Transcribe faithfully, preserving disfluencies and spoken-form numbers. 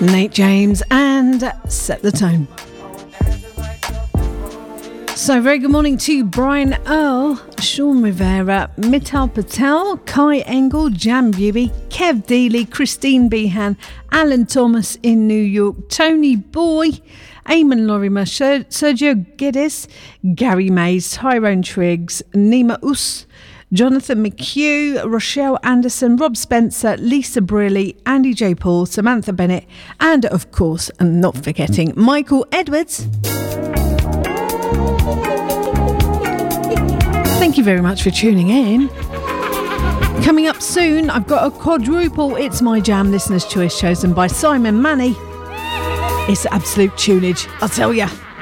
Nate James and Set the Tone. So very good morning to Brian Earl, Sean Rivera, Mital Patel, Kai Engel, Jam Beauty, Kev Dealey, Christine Behan, Alan Thomas in New York, Tony Boy, Eamon Lorimer, Sergio Geddes, Gary Mays, Tyrone Triggs, Nima Us, Jonathan McHugh, Rochelle Anderson, Rob Spencer, Lisa Briley, Andy J. Paul, Samantha Bennett, and of course, and not forgetting, Michael Edwards. Thank you very much for tuning in. Coming up soon, I've got a quadruple It's My Jam Listener's Choice chosen by Simon Manny. It's absolute tunage, I'll tell ya.